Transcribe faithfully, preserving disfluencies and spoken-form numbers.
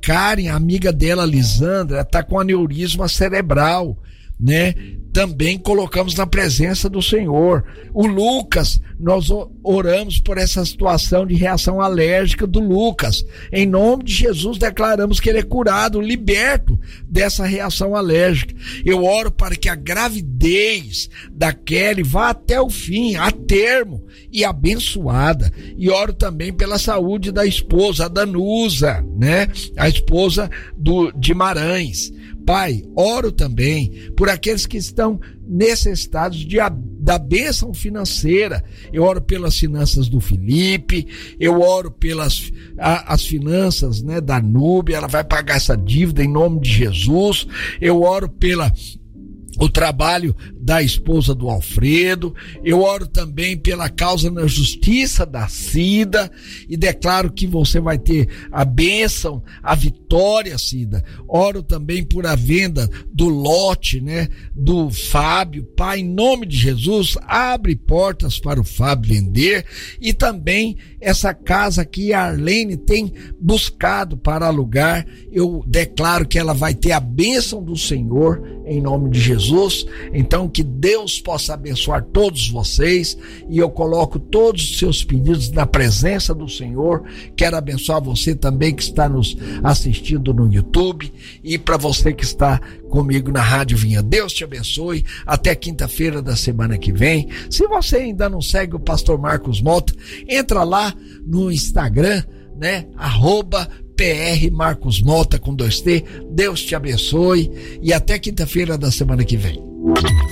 Karen, a amiga dela, Lisandra, está com aneurisma cerebral, né? Também colocamos na presença do Senhor. O Lucas, nós oramos por essa situação de reação alérgica do Lucas. Em nome de Jesus, declaramos que ele é curado, liberto dessa reação alérgica. Eu oro para que a gravidez da Kelly vá até o fim, a termo, e abençoada. E oro também pela saúde da esposa, a Danusa, né? A esposa do, de Marães. Pai, oro também por aqueles que estão necessitados de, da bênção financeira. Eu oro pelas finanças do Felipe, eu oro pelas a, as finanças, né, da Núbia, ela vai pagar essa dívida em nome de Jesus. Eu oro pela o trabalho da esposa do Alfredo. Eu oro também pela causa na justiça da Cida e declaro que você vai ter a bênção, a vitória, Cida. Oro também por a venda do lote, né, do Fábio. Pai, em nome de Jesus, abre portas para o Fábio vender, e também essa casa que a Arlene tem buscado para alugar. Eu declaro que ela vai ter a bênção do Senhor em nome de Jesus. Então que Deus possa abençoar todos vocês, e eu coloco todos os seus pedidos na presença do Senhor. Quero abençoar você também que está nos assistindo no YouTube, e para você que está comigo na Rádio Vinha. Deus te abençoe, até quinta-feira da semana que vem. Se você ainda não segue o pastor Marcos Mota, entra lá no Instagram, né, arroba P R Marcos Mota com dois T. Deus te abençoe e até quinta-feira da semana que vem.